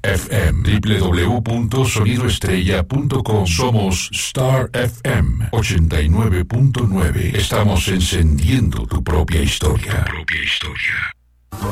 FM, www.sonidoestrella.com. Somos Star FM 89.9. Estamos encendiendo tu propia historia.